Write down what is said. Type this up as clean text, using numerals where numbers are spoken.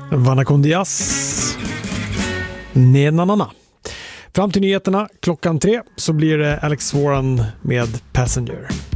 Vanakondias. Nenanana. Fram till nyheterna klockan 3 så blir det Alex Warren med Passenger.